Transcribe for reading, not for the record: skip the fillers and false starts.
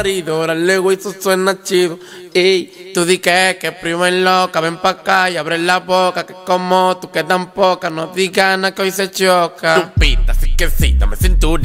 marido. Ahora luego eso suena chido. Ey, tú di que primo es loca. Ven pa' acá y abre la boca. Que como tú quedan poca. No digas nada que hoy se choca. Tu pita, así que sí, dame cintura.